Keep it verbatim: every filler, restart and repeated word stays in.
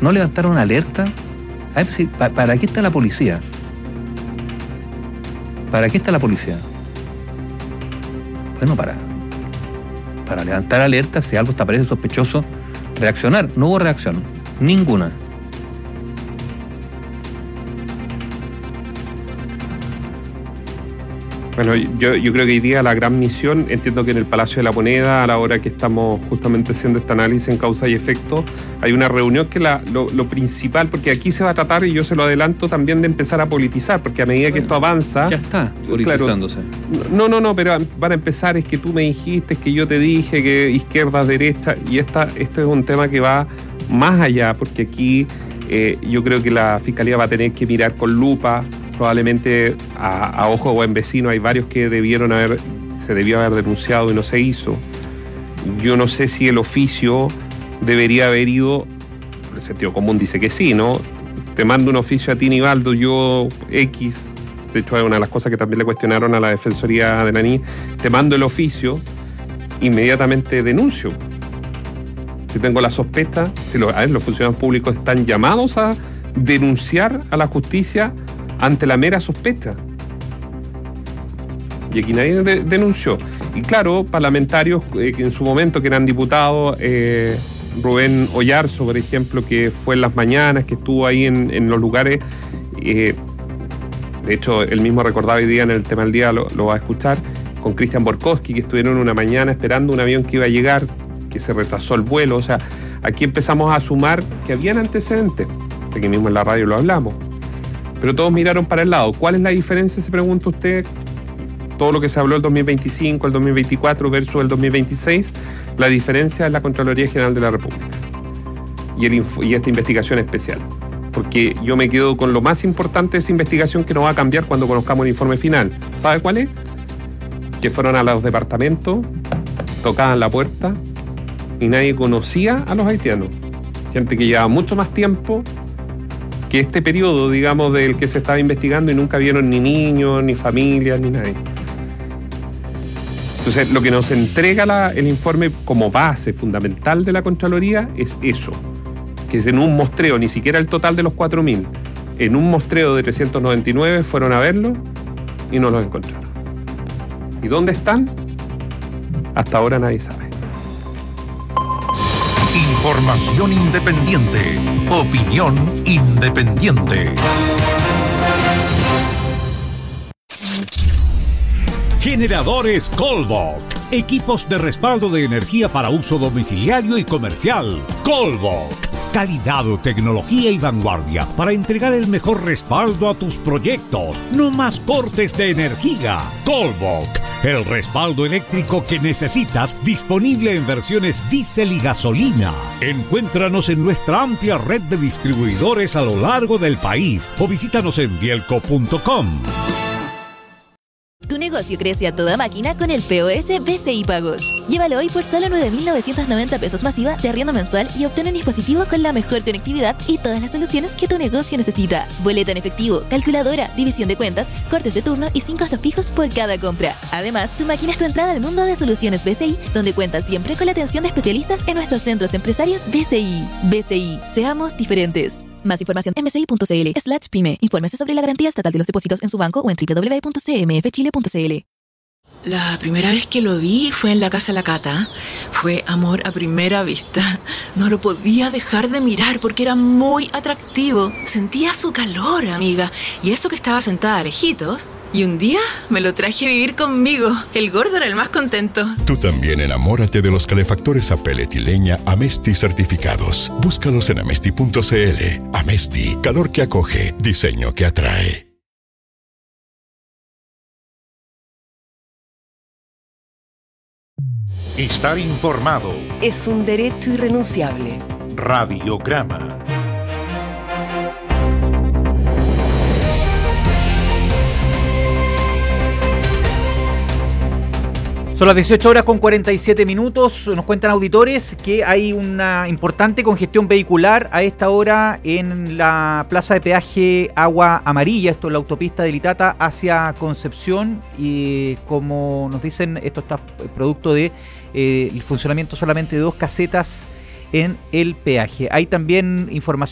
¿No levantaron alerta? A ver, si, pa, ¿para qué está la policía? ¿Para qué está la policía? Bueno, para, para levantar alerta, si algo te parece sospechoso, reaccionar. No hubo reacción, ninguna. Bueno, yo, yo creo que hoy día la gran misión, entiendo que en el Palacio de la Moneda, a la hora que estamos justamente haciendo este análisis en causa y efecto, hay una reunión que la, lo, lo principal, porque aquí se va a tratar, y yo se lo adelanto, también de empezar a politizar, porque a medida bueno, que esto avanza... Ya está politizándose. Claro, no, no, no, pero van a empezar, es que tú me dijiste, es que yo te dije, que izquierda, derecha, y esta, esto es un tema que va más allá, porque aquí eh, yo creo que la Fiscalía va a tener que mirar con lupa. Probablemente a, a ojo de buen vecino hay varios que debieron haber, se debió haber denunciado y no se hizo. Yo no sé si el oficio debería haber ido, el sentido común dice que sí, ¿no? Te mando un oficio a ti, Nivaldo, yo X, de hecho es una de las cosas que también le cuestionaron a la Defensoría de la Niña, te mando el oficio, inmediatamente denuncio. Si tengo la sospecha, si lo, a ver, los funcionarios públicos están llamados a denunciar a la justicia ante la mera sospecha. Y aquí nadie de, denunció. Y claro, parlamentarios eh, que en su momento que eran diputados, eh, Rubén Oyarzo, por ejemplo, que fue en las mañanas, que estuvo ahí en, en los lugares, eh, de hecho, él mismo recordaba hoy día en el tema del día, lo, lo va a escuchar, con Cristian Borkowski, que estuvieron una mañana esperando un avión que iba a llegar, que se retrasó el vuelo. O sea, aquí empezamos a sumar que habían antecedentes. Aquí mismo en la radio lo hablamos. Pero todos miraron para el lado. ¿Cuál es la diferencia, se pregunta usted? Todo lo que se habló el dos mil veinticinco, el dos mil veinticuatro versus el dos mil veintiséis, la diferencia es la Contraloría General de la República y, el, y esta investigación especial. Porque yo me quedo con lo más importante de esa investigación que no va a cambiar cuando conozcamos el informe final. ¿Sabe cuál es? Que fueron a los departamentos, tocaban la puerta y nadie conocía a los haitianos. Gente que llevaba mucho más tiempo que este periodo, digamos, del que se estaba investigando y nunca vieron ni niños, ni familias, ni nadie. Entonces, lo que nos entrega la, el informe como base fundamental de la Contraloría es eso, que es en un muestreo, ni siquiera el total de los cuatro mil, en un muestreo de trescientos noventa y nueve fueron a verlo y no los encontraron. ¿Y dónde están? Hasta ahora nadie sabe. Información independiente. Opinión independiente. Generadores Colbach. Equipos de respaldo de energía para uso domiciliario y comercial. Colbach. Calidad, tecnología y vanguardia para entregar el mejor respaldo a tus proyectos. No más cortes de energía. Colbach. El respaldo eléctrico que necesitas, disponible en versiones diésel y gasolina. Encuéntranos en nuestra amplia red de distribuidores a lo largo del país o visítanos en bielco punto com. Tu negocio crece a toda máquina con el P O S B C I Pagos. Llévalo hoy por solo nueve mil novecientos noventa pesos masiva de arriendo mensual y obtén un dispositivo con la mejor conectividad y todas las soluciones que tu negocio necesita. Boleta en efectivo, calculadora, división de cuentas, cortes de turno y sin costos fijos por cada compra. Además, tu máquina es tu entrada al mundo de soluciones B C I, donde cuentas siempre con la atención de especialistas en nuestros centros empresarios B C I. B C I, seamos diferentes. Más información en bci.cl slash pyme. Infórmese sobre la garantía estatal de los depósitos en su banco o en doble u doble u doble u punto c m f chile punto c l. La primera vez que lo vi fue en la casa de la Cata. Fue amor a primera vista. No lo podía dejar de mirar porque era muy atractivo. Sentía su calor, amiga. Y eso que estaba sentada a lejitos. Y un día me lo traje a vivir conmigo. El gordo era el más contento. Tú también enamórate de los calefactores a pellet y leña Amesti certificados. Búscalos en amesti punto c l. Amesti, calor que acoge, diseño que atrae. Estar informado es un derecho irrenunciable. Radiograma. Son las dieciocho horas con cuarenta y siete minutos. Nos cuentan auditores que hay una importante congestión vehicular a esta hora en la plaza de peaje Agua Amarilla. Esto es la autopista de Litata hacia Concepción. Y como nos dicen, esto está producto de eh, el funcionamiento solamente de dos casetas en el peaje. Hay también información